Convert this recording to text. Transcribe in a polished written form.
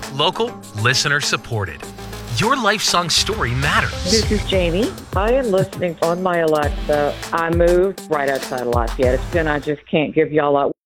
Local, listener supported. Your life song story matters. This is Jamie. I am listening on my Alexa. I moved right outside of Lafayette, and I just can't give y'all up.